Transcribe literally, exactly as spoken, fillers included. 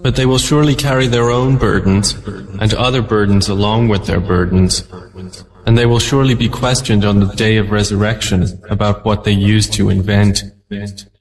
But they will surely carry their own burdens, and other burdens along with their burdens. And they will surely be questioned on the day of resurrection about what they used to invent.